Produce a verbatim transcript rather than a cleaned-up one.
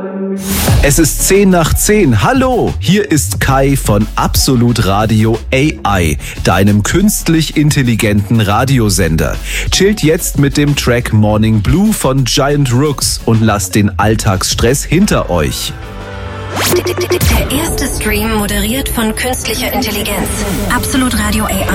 Es ist zehn nach zehn. Hallo, hier ist Kai von Absolut Radio A I, deinem künstlich intelligenten Radiosender. Chillt jetzt mit dem Track Morning Blue von Giant Rooks und lasst den Alltagsstress hinter euch. Der erste Stream moderiert von künstlicher Intelligenz. Absolut Radio A I.